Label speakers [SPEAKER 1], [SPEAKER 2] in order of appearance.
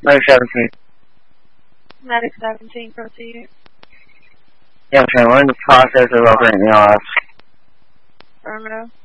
[SPEAKER 1] Medic 17.
[SPEAKER 2] Medic 17, proceed.
[SPEAKER 1] Yeah, I'm we're in the process of operating the LS.
[SPEAKER 2] Affirmative.